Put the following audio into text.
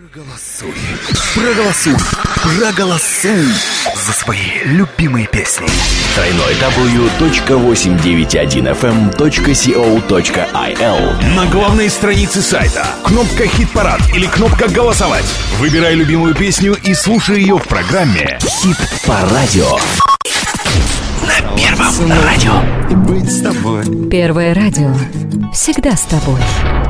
Проголосуй за свои любимые песни. www.891fm.co.il. На главной странице сайта кнопка «Хит-парад» или кнопка «Голосовать». Выбирай любимую песню и слушай ее в программе Хит по радио. На Первом радио. И быть с тобой. Первое радио. Всегда с тобой.